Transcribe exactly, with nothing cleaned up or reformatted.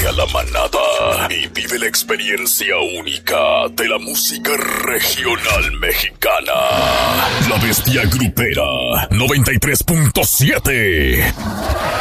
a la manada y vive la experiencia única de la música regional mexicana. La Bestia Grupera noventa y tres punto siete.